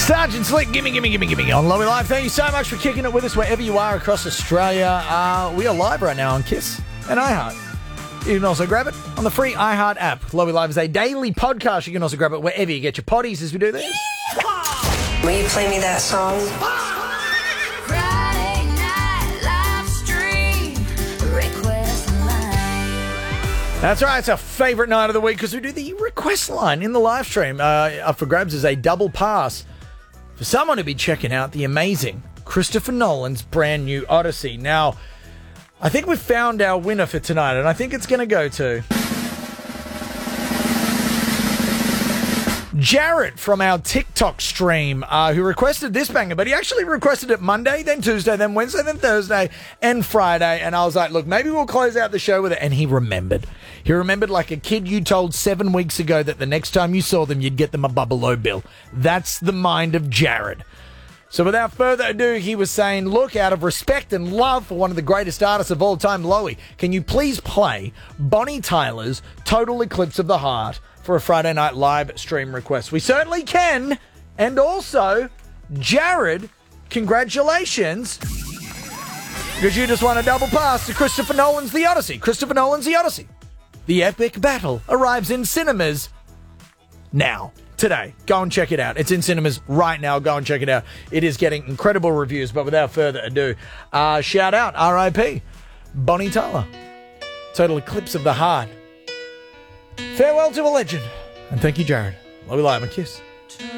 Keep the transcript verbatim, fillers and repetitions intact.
Sergeant Slick, gimme, gimme, gimme, gimme on Lowy Live. Thank you so much for kicking it with us wherever you are across Australia. Uh, we are live right now on Kiss and iHeart. You can also grab it on the free iHeart app. Lowy Live is a daily podcast. You can also grab it wherever you get your potties as we do this. Will you play me that song? Friday night live stream request line. That's right. It's our favourite night of the week because we do the request line in the live stream. Uh, up for grabs is a double pass for someone to be checking out the amazing Christopher Nolan's brand new Odyssey. Now, I think we've found our winner for tonight, and I think it's going to go to Jared from our TikTok stream, uh, who requested this banger, but he actually requested it Monday, then Tuesday, then Wednesday, then Thursday, and Friday. And I was like, look, maybe we'll close out the show with it. And he remembered. He remembered like a kid you told seven weeks ago that the next time you saw them, you'd get them a Bubble-O bill. That's the mind of Jared. So without further ado, he was saying, look, out of respect and love for one of the greatest artists of all time, Lowy, can you please play Bonnie Tyler's Total Eclipse of the Heart for a Friday night live stream request? We certainly can. And also, Jared, congratulations, because you just won a double pass to Christopher Nolan's The Odyssey. Christopher Nolan's The Odyssey. The epic battle arrives in cinemas now. Today. Go and check it out. It's in cinemas right now. Go and check it out. It is getting incredible reviews, but without further ado, uh, shout out, R I P, Bonnie Tyler. Total Eclipse of the Heart. Farewell to a legend. And thank you, Jared. Love you, live and kiss.